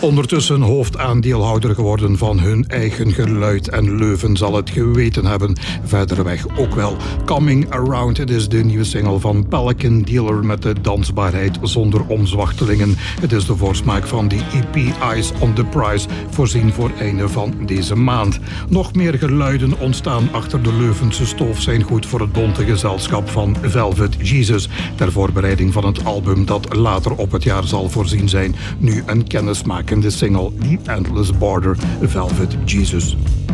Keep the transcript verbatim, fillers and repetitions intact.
Ondertussen hoofdaandeelhouder geworden van hun eigen geluid en Leuven zal het geweten hebben. Verder weg ook wel. Coming Around, het is de nieuwe single van Pelican Dealer met de dansbaarheid zonder omzwachtelingen. Het is de voorsmaak van die E P Eyes on the Prize, voorzien voor einde van deze maand. Nog meer geluiden ontstaan achter de Leuvense stoof zijn goed voor het bonte gezelschap van Velvet Jesus. Ter voorbereiding van het album dat later op het jaar zal voorzien zijn. Nu een kennismakende single, The Endless Border, Velvet Jesus.